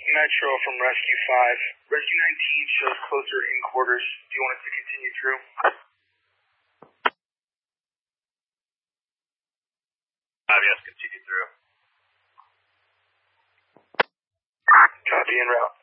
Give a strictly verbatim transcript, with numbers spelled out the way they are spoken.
Metro from Rescue five. Rescue nineteen shows closer in quarters. Do you want us to continue through? Uh, yes, continue through. Copy en route.